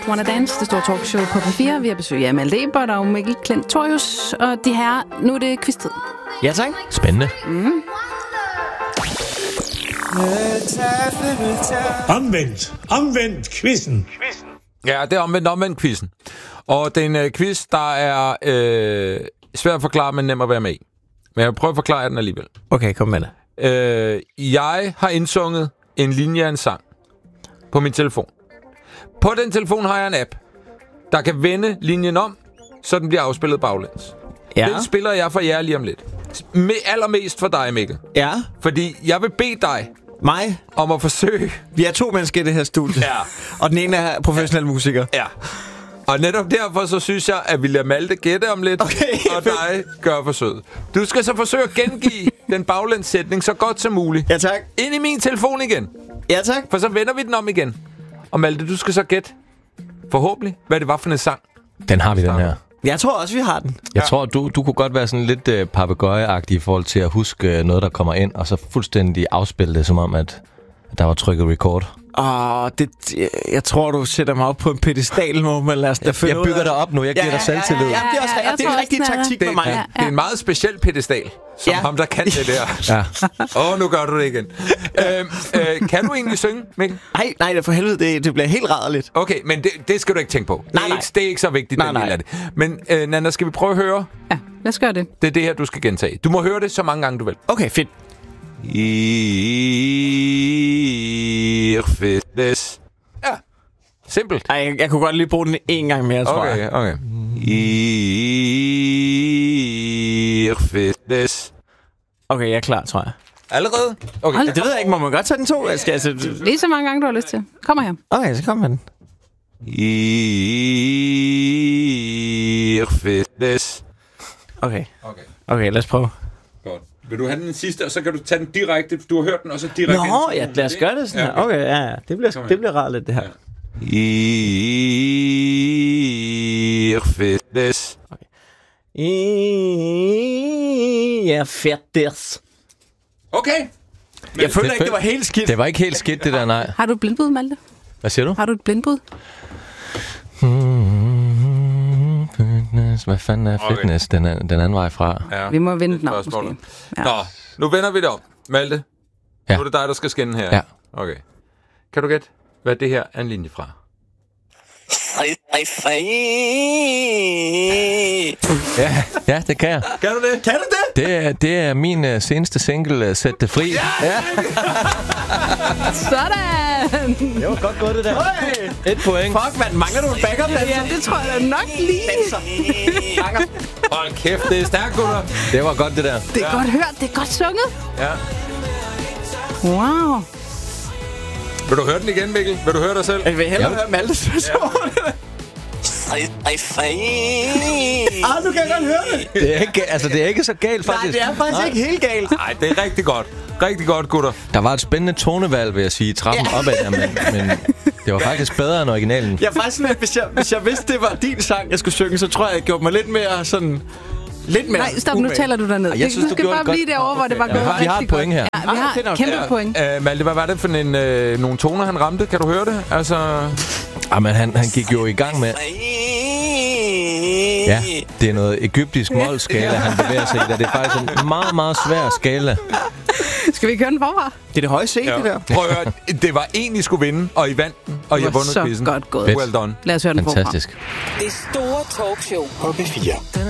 Wanna Dance, det store talkshow på P4. Vi har besøg af Malte Ebert og Mikkel Klentorius. Og de her, nu er det quiz-tid. Ja, tak. Spændende. Omvendt quizzen. Ja, det er omvendt quizzen. Og det er en quiz, der er svær at forklare, men nem at være med i. Men jeg vil prøve at forklare den alligevel. Okay, kom med det. Jeg har indsunget en linje af en sang på min telefon. På den telefon har jeg en app, der kan vende linjen om, så den bliver afspillet baglæns. Ja. Den spiller jeg for jer lige om lidt. Allermest for dig, Mikkel. Ja. Fordi jeg vil bede dig Mig. om at forsøge... Vi er 2 mennesker i det her studie. Ja. Og den ene er professionel musiker. Ja. Og netop derfor så synes jeg, at vi lader Malte gætte om lidt, okay, og dig gør forsøget. Du skal så forsøge at gengive den baglændssætning så godt som muligt. Ja, tak. Ind i min telefon igen. Ja, tak. For så vender vi den om igen. Og Malte, du skal så gætte, forhåbentlig, hvad det var for en sang. Den har vi, den her. Jeg tror også, vi har den. Jeg tror, du kunne godt være sådan lidt papegøjeagtig i forhold til at huske noget, der kommer ind, og så fuldstændig afspille det, som om, at der var trykket record. Jeg tror, du sætter mig op på en pedestal, men lad os da finde Jeg bygger dig op nu. Jeg giver dig selvtillid. Ja, det er også det er en rigtig taktik med mig. Det er en meget speciel pedestal, som ham, der kan det der. Ja. Nu gør du det igen. Kan du egentlig synge, Mikkel? Nej, for helvede, det bliver helt rædderligt. Okay, men det skal du ikke tænke på. Nej. Det er ikke så vigtigt, den del af det. Men Nana, skal vi prøve at høre? Ja, lad os gøre det. Det er det her, du skal gentage. Du må høre det så mange gange, du vil. Okay, fedt. Irfedes. Ja, simpelt. Ej, jeg kunne godt lige bruge den en gang mere, tror jeg. Okay. Irfedes. Okay, jeg er klar, tror jeg. Allerede? Okay. Det ved jeg ikke, må man godt tage den 2? Lige så mange gange, du har lyst til. Kommer her. Okay, så kom med den. Irfedes. Okay, lad os prøve. Godt. Vil du have den sidste, og så kan du tage den direkte. Du har hørt den, og så direkte... Nå, ja, lad os gøre det sådan her. Okay, ja. Det bliver rart lidt, det her. Irfedes. Okay. Irfedes. Okay. Jeg føler ikke, det var helt skidt. Det var ikke helt skidt, det der, nej. Har du et blindbud, Malte? Hvad siger du? Har du et blindbud? Fitness. Hvad fanden er fitness? Den anden vej fra. Ja. Vi må vende den om, måske. Ja. Nå, nu vender vi det om. Malte, Ja. nu er det dig, der skal skinne her. Ja. Okay. Kan du gætte, hvad det her er en linje fra? Ja, det kan jeg. Kan du det? Kan du det? Det er min seneste single, Sæt det fri. Ja. Sådan! Det var godt gået, det der. 1 point. Fuck, man. Mangler du en backup danser? Ja, det tror jeg da nok lige. Hold kæft, det er stærkt, gutter. Det var godt, det der. Det er godt hørt, det er godt sunget. Ja. Wow. Vil du høre den igen, Mikkel? Vil du høre dig selv? Jeg vil hellere høre Maltes version. Nu kan jeg godt høre det. Det er ikke så galt, faktisk. Nej, det er faktisk ikke helt galt. Nej, det er rigtig godt. Rigtig godt, gutter. Der var et spændende tonevalg, vil jeg sige, trappen opad, men det var faktisk bedre end originalen. Jeg er faktisk med, hvis jeg vidste, det var din sang, jeg skulle synge, så tror jeg gjorde mig lidt mere sådan... Nej, stop, nu taler du derned. Jeg synes, du skal bare blive derovre, hvor det var godt. Vi har et point her. Ja, vi har kæmpe point. Malte, hvad var det for nogle toner, han ramte? Kan du høre det? Altså... Jamen, han gik jo i gang med... Ja, det er noget egyptisk målskala, han bevæger sig i. Det er faktisk en meget, meget svær skala. Skal vi køre den forfra? Det er det høje C, det der. Prøv at høre, det var en, I skulle vinde, og I vandt den, og I har vundet quizzen. Så godt gået. Well done. Lad os høre den forfra. Fantastisk. Det store talkshow på P4.